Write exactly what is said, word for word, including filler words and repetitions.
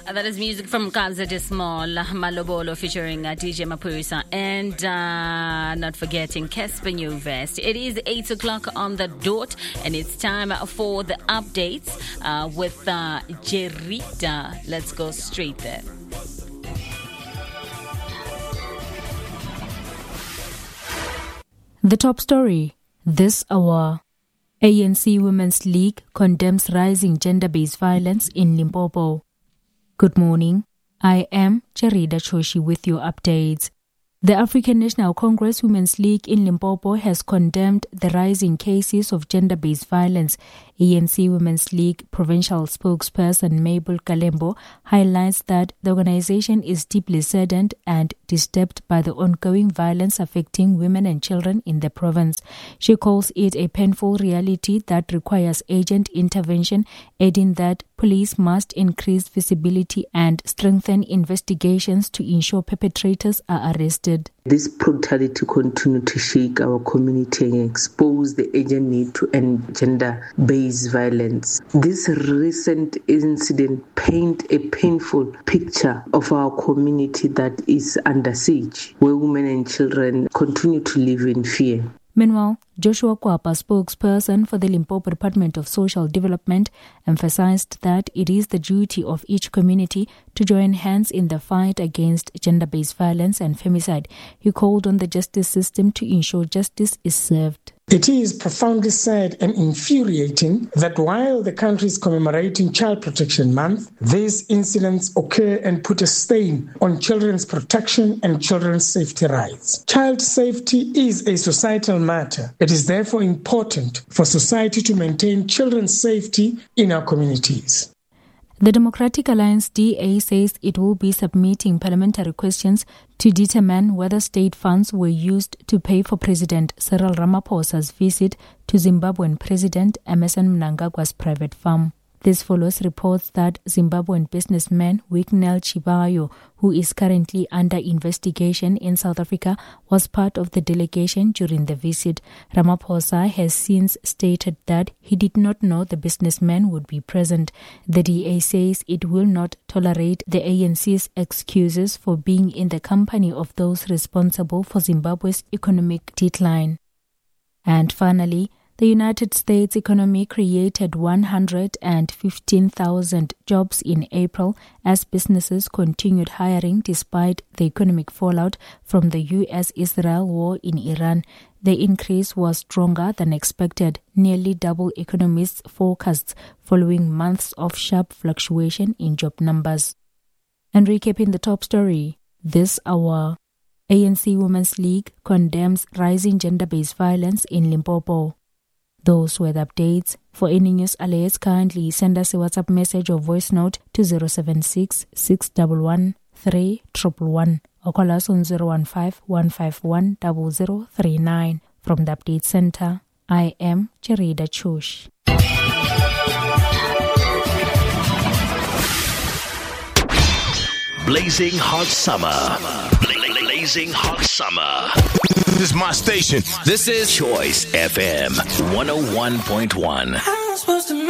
Uh, that is music from Kabza De Small, Malobolo featuring uh, D J Mapusa, and uh, not forgetting Casper Nyovest. It is eight o'clock on the dot, and it's time for the updates uh, with uh, Jerita. Let's go straight there. The top story this hour. A N C Women's League condemns rising gender-based violence in Limpopo. Good morning. I am Cherida Choshi with your updates. The African National Congress Women's League in Limpopo has condemned the rising cases of gender-based violence. A N C Women's League provincial spokesperson Mabel Kalembo highlights that the organization is deeply saddened and disturbed by the ongoing violence affecting women and children in the province. She calls it a painful reality that requires urgent intervention, adding that police must increase visibility and strengthen investigations to ensure perpetrators are arrested. This brutality continues to shake our community and expose the urgent need to end gender-based violence. This recent incident paints a painful picture of our community that is under siege, where women and children continue to live in fear. Meanwhile, Joshua Kwapa, spokesperson for the Limpopo Department of Social Development, emphasized that it is the duty of each community to join hands in the fight against gender-based violence and femicide. He called on the justice system to ensure justice is served. It is profoundly sad and infuriating that while the country is commemorating Child Protection Month, these incidents occur and put a stain on children's protection and children's safety rights. Child safety is a societal matter. It is therefore important for society to maintain children's safety in our communities. The Democratic Alliance D A says it will be submitting parliamentary questions to determine whether state funds were used to pay for President Cyril Ramaphosa's visit to Zimbabwean President Emmerson Mnangagwa's private farm. This follows reports that Zimbabwean businessman Wicknell Chibayo, who is currently under investigation in South Africa, was part of the delegation during the visit. Ramaphosa has since stated that he did not know the businessman would be present. The D A says it will not tolerate the A N C's excuses for being in the company of those responsible for Zimbabwe's economic decline. And finally, the United States economy created one hundred fifteen thousand jobs in April as businesses continued hiring despite the economic fallout from the U S Israel war in Iran. The increase was stronger than expected, nearly double economists' forecasts following months of sharp fluctuation in job numbers. And recapping the top story this hour, A N C Women's League condemns rising gender-based violence in Limpopo. Those were the updates. For any news alerts, kindly send us a WhatsApp message or voice note to zero seven six, six one one, three one one one or call us on zero one five, one five one, zero zero three nine. From the Update Center, I am Cherida Chosh. Blazing hot summer. Blazing hot summer. This is my station. This is Choice F M one oh one point one.